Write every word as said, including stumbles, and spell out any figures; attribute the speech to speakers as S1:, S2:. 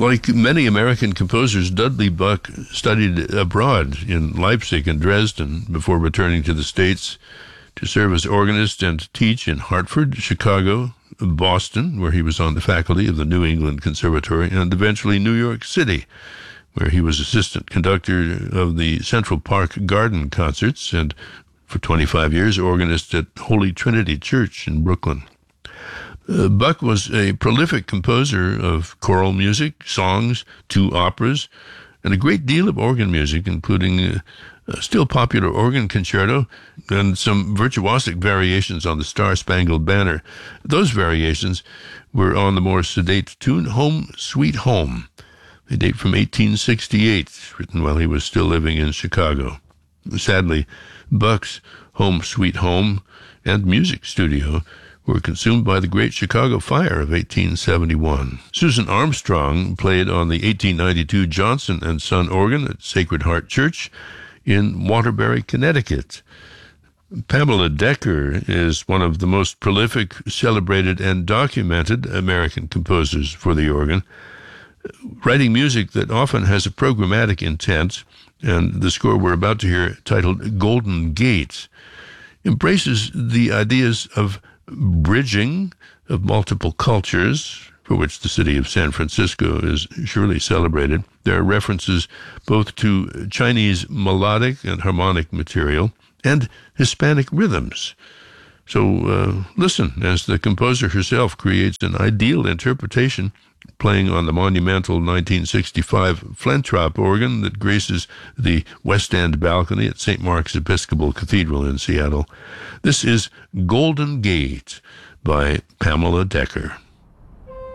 S1: Like many American composers, Dudley Buck studied abroad in Leipzig and Dresden before returning to the States to serve as organist and teach in Hartford, Chicago, Boston, where he was on the faculty of the New England Conservatory, and eventually New York City, where he was assistant conductor of the Central Park Garden Concerts and, for twenty-five years, organist at Holy Trinity Church in Brooklyn. Uh, Buck was a prolific composer of choral music, songs, two operas, and a great deal of organ music, including uh, a still popular organ concerto and some virtuosic variations on the Star-Spangled Banner. Those variations were on the more sedate tune Home Sweet Home. They date from eighteen sixty-eight, written while he was still living in Chicago. Sadly, Buck's Home Sweet Home and music studio were consumed by the Great Chicago Fire of eighteen seventy-one. Susan Armstrong played on the eighteen ninety-two Johnson and Son organ at Sacred Heart Church in Waterbury, Connecticut. Pamela Decker is one of the most prolific, celebrated, and documented American composers for the organ, writing music that often has a programmatic intent, and the score we're about to hear, titled Golden Gate, embraces the ideas of bridging of multiple cultures, for which the city of San Francisco is surely celebrated. There are references both to Chinese melodic and harmonic material and Hispanic rhythms. So uh, listen as the composer herself creates an ideal interpretation, playing on the monumental nineteen sixty-five Flentrop organ that graces the West End balcony at Saint Mark's Episcopal Cathedral in Seattle. This is Golden Gate by Pamela Decker.